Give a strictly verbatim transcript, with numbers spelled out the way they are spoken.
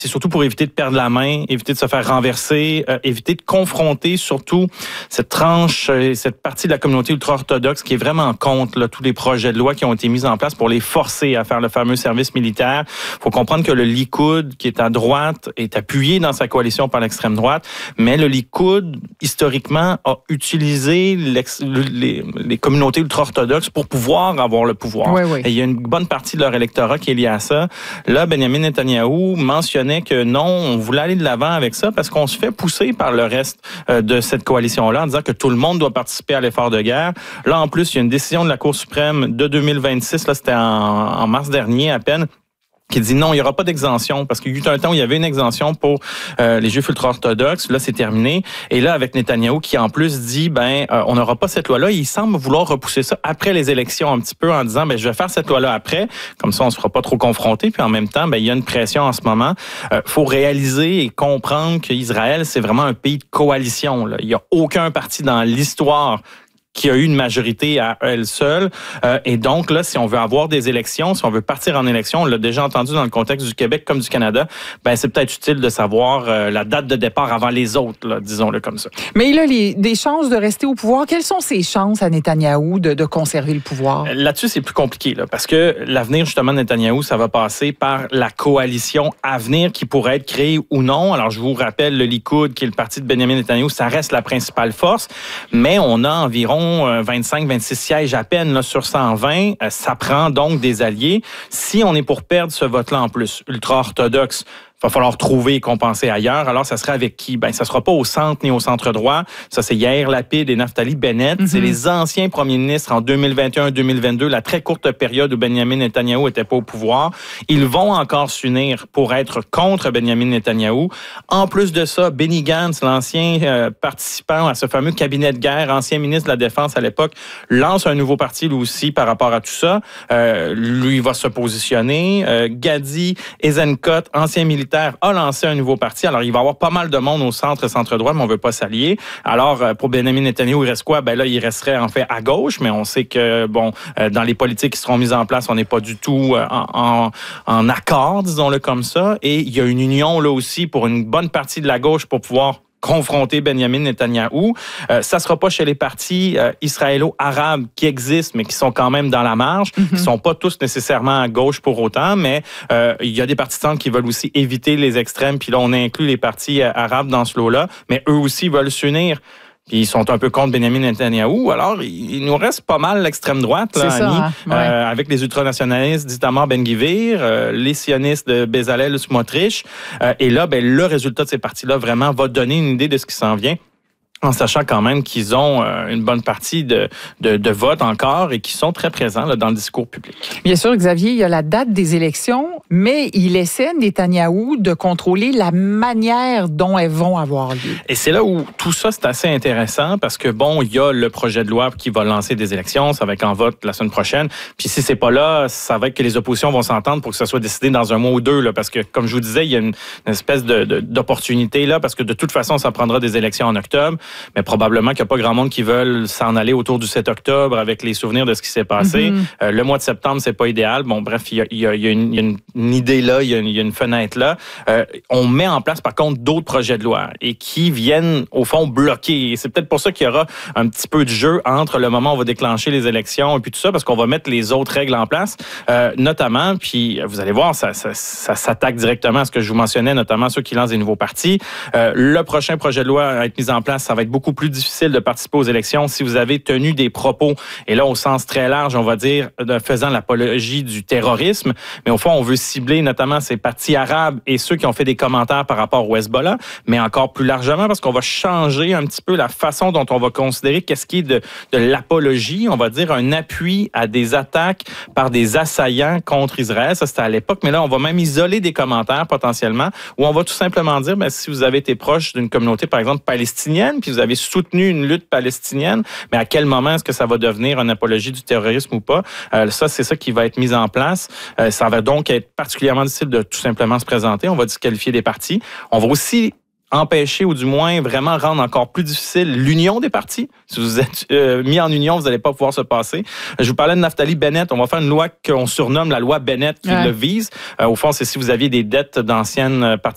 C'est surtout pour éviter de perdre la main, éviter de se faire renverser, euh, éviter de confronter surtout cette tranche, euh, cette partie de la communauté ultra-orthodoxe qui est vraiment contre là, tous les projets de loi qui ont été mis en place pour les forcer à faire le fameux service militaire. Il faut comprendre que le Likoud, qui est à droite, est appuyé dans sa coalition par l'extrême droite, mais le Likoud, historiquement, a utilisé les, les communautés ultra-orthodoxes pour pouvoir avoir le pouvoir. Oui, oui. Et il y a une bonne partie de leur électorat qui est liée à ça. Là, Benjamin Netanyahou mentionnait que non, on voulait aller de l'avant avec ça parce qu'on se fait pousser par le reste de cette coalition-là en disant que tout le monde doit participer à l'effort de guerre. Là, en plus, il y a une décision de la Cour suprême de deux mille vingt-six, là, c'était en, en mars dernier à peine, qui dit non, il n'y aura pas d'exemption, parce qu'il y a eu un temps où il y avait une exemption pour euh, les Juifs ultra-orthodoxes. Là, c'est terminé. Et là, avec Netanyahou, qui en plus dit, ben, euh, on n'aura pas cette loi-là, il semble vouloir repousser ça après les élections un petit peu en disant, ben, je vais faire cette loi-là après, comme ça, on ne se fera pas trop confronter. Puis en même temps, ben, il y a une pression en ce moment. Euh, faut réaliser et comprendre qu'Israël, c'est vraiment un pays de coalition, là. Il n'y a aucun parti dans l'histoire qui a eu une majorité à elle seule. Euh, et donc, là, si on veut avoir des élections, si on veut partir en élection, on l'a déjà entendu dans le contexte du Québec comme du Canada, ben c'est peut-être utile de savoir euh, la date de départ avant les autres, là, disons-le comme ça. Mais il a les, des chances de rester au pouvoir. Quelles sont ses chances à Netanyahou de, de conserver le pouvoir? Là-dessus, c'est plus compliqué, là, parce que l'avenir, justement, de Netanyahou, ça va passer par la coalition à venir qui pourrait être créée ou non. Alors, je vous rappelle, le Likoud, qui est le parti de Benjamin Netanyahou, ça reste la principale force, mais on a environ vingt-cinq vingt-six sièges à peine là, sur cent vingt. Ça prend donc des alliés. Si on est pour perdre ce vote-là en plus, ultra-orthodoxe, il va falloir trouver et compenser ailleurs. Alors, ça sera avec qui? Ben, ça sera pas au centre ni au centre droit. Ça, c'est Yair Lapid et Naftali Bennett. Mm-hmm. C'est les anciens premiers ministres en deux mille vingt et un deux mille vingt-deux, la très courte période où Benjamin Netanyahou était pas au pouvoir. Ils vont encore s'unir pour être contre Benjamin Netanyahou. En plus de ça, Benny Gantz, l'ancien euh, participant à ce fameux cabinet de guerre, ancien ministre de la Défense à l'époque, lance un nouveau parti, lui aussi, par rapport à tout ça. Euh, lui va se positionner. Euh, Gadi Eisenkot, ancien militaire, a lancé un nouveau parti. Alors, il va y avoir pas mal de monde au centre, centre-droit, mais on veut pas s'allier. Alors, pour Benjamin Netanyahou, il reste quoi? Ben là, il resterait en fait à gauche, mais on sait que, bon, dans les politiques qui seront mises en place, on n'est pas du tout en, en, en accord, disons-le comme ça. Et il y a une union, là aussi, pour une bonne partie de la gauche pour pouvoir confronter Benjamin Netanyahou. Euh, ça sera pas chez les partis euh, israélo-arabes qui existent, mais qui sont quand même dans la marge, mm-hmm. qui sont pas tous nécessairement à gauche pour autant, mais euh, il y a des partis de centre qui veulent aussi éviter les extrêmes, puis là, on inclut les partis euh, arabes dans ce lot-là, mais eux aussi veulent s'unir. Puis ils sont un peu contre Benjamin Netanyahou. Alors, il nous reste pas mal l'extrême droite, là, ça, Annie, hein? Ouais. euh, avec les ultranationalistes d'Itamar Ben-Gvir, euh, les sionistes de Bezalel Smotrich. Euh, et là, ben, le résultat de ces partis-là, vraiment, va donner une idée de ce qui s'en vient, en sachant quand même qu'ils ont euh, une bonne partie de, de, de votes encore et qui sont très présents là, dans le discours public. Bien sûr, Xavier, il y a la date des élections, mais il essaie, Netanyahou, de contrôler la manière dont elles vont avoir lieu. Et c'est là où tout ça, c'est assez intéressant parce que, bon, il y a le projet de loi qui va lancer des élections, ça va être en vote la semaine prochaine. Puis si c'est pas là, ça va être que les oppositions vont s'entendre pour que ça soit décidé dans un mois ou deux, là, parce que, comme je vous disais, il y a une, une espèce de, de, d'opportunité là, parce que de toute façon, ça prendra des élections en octobre. Mais probablement qu'il n'y a pas grand monde qui veulent s'en aller autour du sept octobre avec les souvenirs de ce qui s'est passé. Mm-hmm. Euh, le mois de septembre, c'est pas idéal. Bon, bref, il y a, il y a, il y a, une, il y a une, une idée là, il y a une, il y a une fenêtre là. Euh, on met en place, par contre, d'autres projets de loi et qui viennent, au fond, bloquer. Et c'est peut-être pour ça qu'il y aura un petit peu de jeu entre le moment où on va déclencher les élections et puis tout ça, parce qu'on va mettre les autres règles en place, euh, notamment, puis vous allez voir, ça, ça, ça s'attaque directement à ce que je vous mentionnais, notamment ceux qui lancent des nouveaux partis. Euh, le prochain projet de loi à être mis en place, ça va être beaucoup plus difficile de participer aux élections si vous avez tenu des propos, et là, au sens très large, on va dire, de faisant l'apologie du terrorisme, mais au fond, on veut cibler notamment ces partis arabes et ceux qui ont fait des commentaires par rapport au Hezbollah, mais encore plus largement, parce qu'on va changer un petit peu la façon dont on va considérer qu'est-ce qui est de, de l'apologie, on va dire un appui à des attaques par des assaillants contre Israël, ça c'était à l'époque, mais là, on va même isoler des commentaires potentiellement, où on va tout simplement dire, ben, si vous avez été proche d'une communauté, par exemple, palestinienne, puis vous avez soutenu une lutte palestinienne, mais à quel moment est-ce que ça va devenir une apologie du terrorisme ou pas? Euh, ça, c'est ça qui va être mis en place. Euh, ça va donc être particulièrement difficile de tout simplement se présenter. On va disqualifier des partis. On va aussi empêcher ou du moins vraiment rendre encore plus difficile l'union des partis. Si vous êtes euh, mis en union, vous n'allez pas pouvoir se passer. Je vous parlais de Naftali Bennett. On va faire une loi qu'on surnomme la loi Bennett qui ouais. le vise. Euh, au fond, c'est si vous aviez des dettes d'anciennes participants